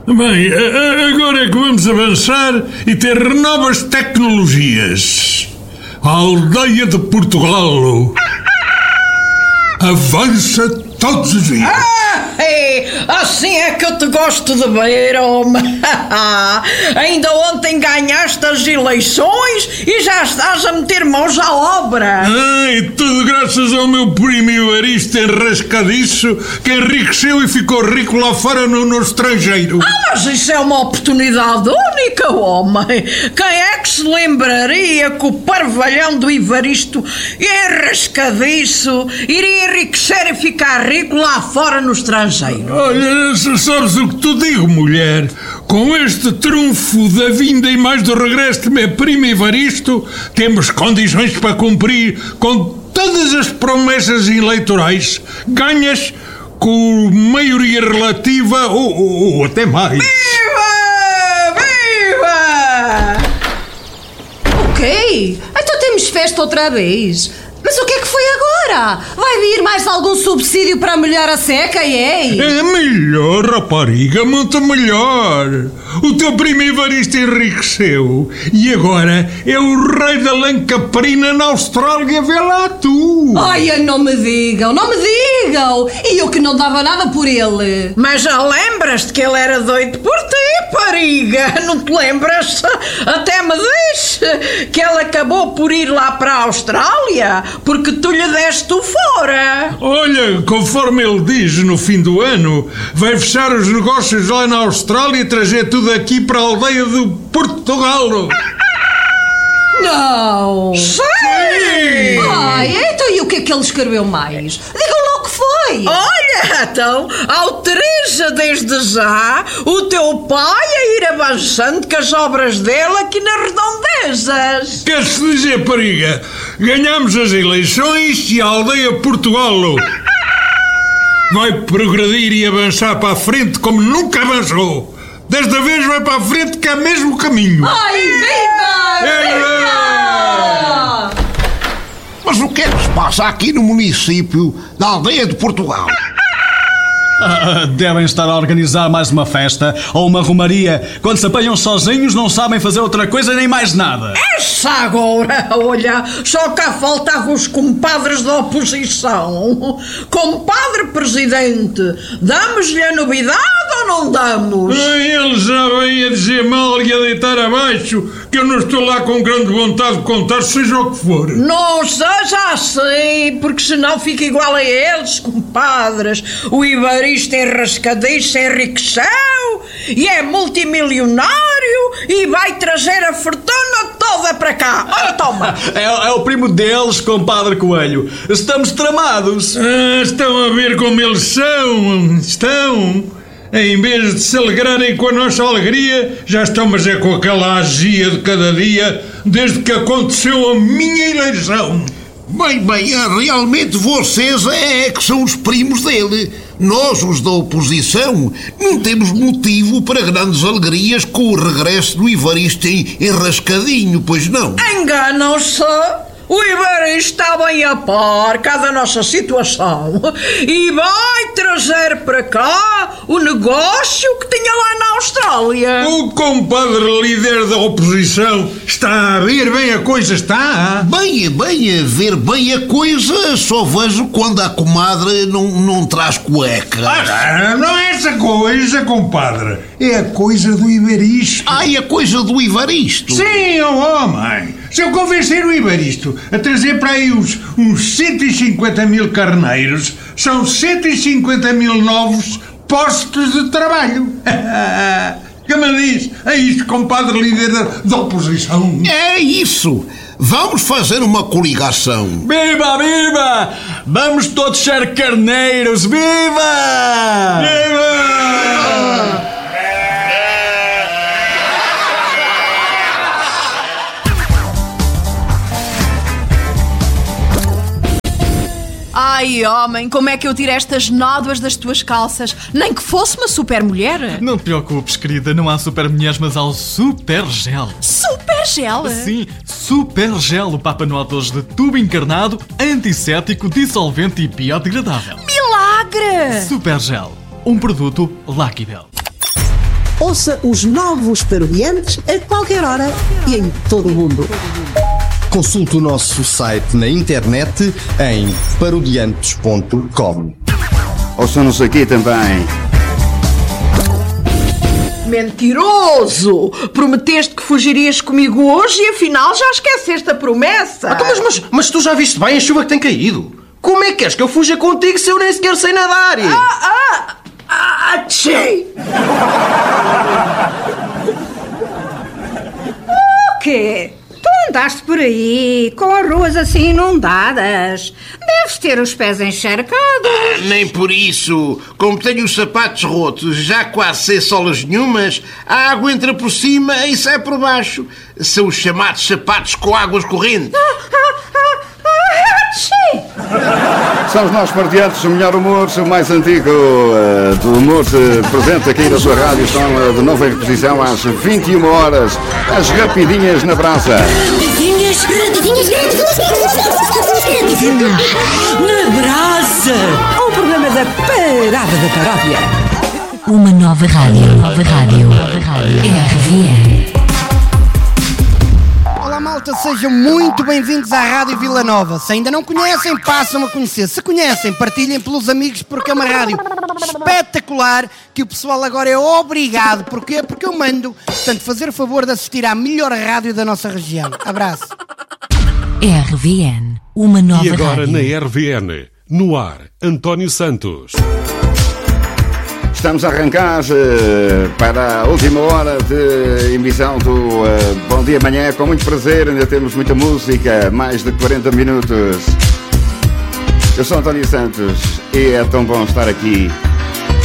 Bem, agora é que vamos avançar e ter novas tecnologias. A aldeia de Portugal avança todos os dias. Assim é que eu te gosto de ver, homem. Ainda ontem ganhaste as eleições e já estás a meter mãos à obra. E tudo graças ao meu primo Evaristo enrascadiço, que enriqueceu e ficou rico lá fora no estrangeiro. Mas isso é uma oportunidade única, homem. Quem é que se lembraria que o parvalhão do Evaristo enrascadiço iria enriquecer e ficar rico lá fora no estrangeiro? Olha, sabes o que tu digo, mulher? Com este trunfo da vinda e mais do regresso de meu primo Evaristo, temos condições para cumprir com todas as promessas eleitorais ganhas com maioria relativa ou até mais. Viva! Viva! O quê? Então temos festa outra vez? Mas o que é que foi agora? Vai vir mais algum subsídio para molhar a seca, é? É melhor, rapariga, muito melhor. O teu primo Evaristo enriqueceu e agora é o rei da lã caprina na Austrália, vê lá tu. Ai, não me digam, não me digam. E eu que não dava nada por ele. Mas já lembras-te que ele era doido por ti, pariga? Não te lembras? Até me disse que ele acabou por ir lá para a Austrália porque tu lhe deste o fora. Olha, conforme ele diz, no fim do ano vai fechar os negócios lá na Austrália e trazer tudo aqui para a aldeia de Portugal. Não! Sim! Ai, então e o que é que ele escreveu mais? Digam lá o que foi! Olha, então, autoriza desde já o teu pai a ir avançando com as obras dele aqui nas redondezas. Quer-se dizer, pariga, ganhamos as eleições e a aldeia Portugal vai progredir e avançar para a frente como nunca avançou. Desta vez vai para a frente que é mesmo caminho. Ai, viva! Viva! Mas o que é que se passa aqui no município da aldeia de Portugal? Devem estar a organizar mais uma festa ou uma romaria. Quando se apanham sozinhos não sabem fazer outra coisa nem mais nada. Essa agora, olha, só cá faltavam os compadres da oposição. Compadre presidente, damos-lhe a novidade ou não damos? Eles já vêm a dizer mal e a deitar abaixo, que eu não estou lá com grande vontade de contar, seja o que for. Não seja assim, porque senão fica igual a eles, compadres. O Evaristo enrascadiço enriqueceu e é multimilionário e vai trazer a fortuna toda para cá. Ora, toma! É o primo deles, compadre Coelho. Estamos tramados. Estão a ver como eles são. Estão. Em vez de se alegrarem com a nossa alegria, já estão, mas é com aquela agia de cada dia, desde que aconteceu a minha eleição. Bem, realmente vocês é que são os primos dele. Nós, os da oposição, não temos motivo para grandes alegrias com o regresso do Evaristo enrascadinho, pois não? Enganam-se. O Evaristo está bem a par cá da nossa situação e vai trazer para cá o negócio que tinha lá na Austrália. O compadre líder da oposição está a ver bem a coisa, está? Bem, a ver bem a coisa, só vejo quando a comadre não traz cueca. Não é essa coisa, compadre. É a coisa do Evaristo. Ai, a coisa do Evaristo? Sim, homem. Se eu convencer o Evaristo a trazer para aí uns 150 mil carneiros, são 150 mil novos postos de trabalho. Que me diz? É isto, compadre líder da oposição. É isso. Vamos fazer uma coligação. Viva, viva! Vamos todos ser carneiros. Viva! Viva! Ai, homem, como é que eu tiro estas nódoas das tuas calças? Nem que fosse uma super mulher. Não te preocupes, querida, não há super mulheres, mas há o Super Gel. Super gel? Sim, Super Gel, o Papa Noel de tubo encarnado, antisséptico, dissolvente e biodegradável. Milagre! Super Gel, um produto Lucky Bell. Ouça os novos parodiantes a qualquer hora e em todo o mundo. Consulte o nosso site na internet em parodiantes.com. Ouçam-nos aqui também. Mentiroso! Prometeste que fugirias comigo hoje e afinal já esqueceste a promessa. Então, mas tu já viste bem a chuva que tem caído? Como é que queres que eu fuja contigo se eu nem sequer sei nadar? Tchê! O quê? Tu andaste por aí com as ruas assim inundadas. Deves ter os pés encharcados. Nem por isso. Como tenho os sapatos rotos, já quase sem solas nenhumas, a água entra por cima e sai por baixo. São os chamados sapatos com águas correntes. São os nossos parodiantes, o melhor humor, o mais antigo do humor presente aqui na sua rádio. Estão de novo em reposição às 21 horas. As rapidinhas na brasa. Rapidinhas na brasa. O programa da Parada da Paródia. Uma nova rádio. RVN. Olá malta, sejam muito bem-vindos à Rádio Vila Nova. Se ainda não conhecem, passam a conhecer. Se conhecem, partilhem pelos amigos, porque é uma rádio espetacular que o pessoal agora é obrigado. Porquê? Porque eu mando. Portanto, fazer o favor de assistir à melhor rádio da nossa região. Abraço. RVN, uma nova rádio. E agora na RVN, no ar, António Santos. Estamos a arrancar para a última hora de emissão do Bom Dia Amanhã. Com muito prazer, ainda temos muita música, mais de 40 minutos. Eu sou António Santos e é tão bom estar aqui